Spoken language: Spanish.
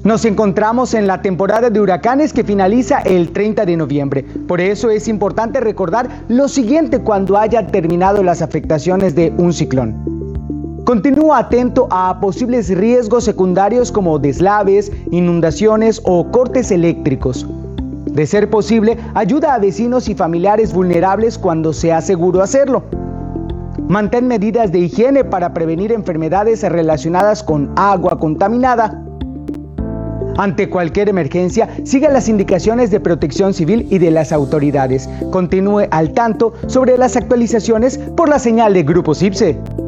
Nos encontramos en la temporada de huracanes que finaliza el 30 de noviembre. Por eso es importante recordar lo siguiente cuando haya terminado las afectaciones de un ciclón. Continúa atento a posibles riesgos secundarios como deslaves, inundaciones o cortes eléctricos. De ser posible, ayuda a vecinos y familiares vulnerables cuando sea seguro hacerlo. Mantén medidas de higiene para prevenir enfermedades relacionadas con agua contaminada. Ante cualquier emergencia, siga las indicaciones de Protección Civil y de las autoridades. Continúe al tanto sobre las actualizaciones por la señal de Grupo CIPSE.